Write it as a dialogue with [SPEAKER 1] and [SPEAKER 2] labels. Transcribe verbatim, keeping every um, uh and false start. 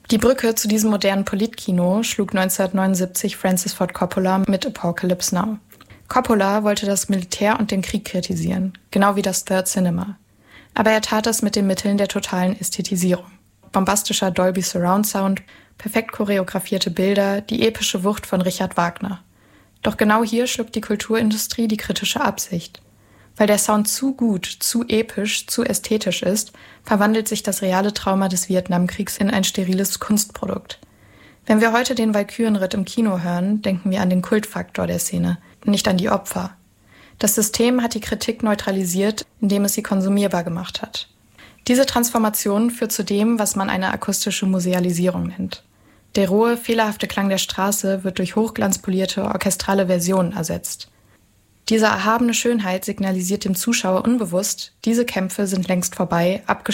[SPEAKER 1] Die Brücke zu diesem modernen Politkino schlug neunzehnhundertneunundsiebzig Francis Ford Coppola mit Apocalypse Now. Coppola wollte das Militär und den Krieg kritisieren, genau wie das Third Cinema. Aber er tat das mit den Mitteln der totalen Ästhetisierung. Bombastischer Dolby Surround Sound, perfekt choreografierte Bilder, die epische Wucht von Richard Wagner. Doch genau hier schluckt die Kulturindustrie die kritische Absicht. Weil der Sound zu gut, zu episch, zu ästhetisch ist, verwandelt sich das reale Trauma des Vietnamkriegs in ein steriles Kunstprodukt. Wenn wir heute den Walkürenritt im Kino hören, denken wir an den Kultfaktor der Szene, nicht an die Opfer. Das System hat die Kritik neutralisiert, indem es sie konsumierbar gemacht hat. Diese Transformation führt zu dem, was man eine akustische Musealisierung nennt. Der rohe, fehlerhafte Klang der Straße wird durch hochglanzpolierte orchestrale Versionen ersetzt. Diese erhabene Schönheit signalisiert dem Zuschauer unbewusst, diese Kämpfe sind längst vorbei, abgeschlossen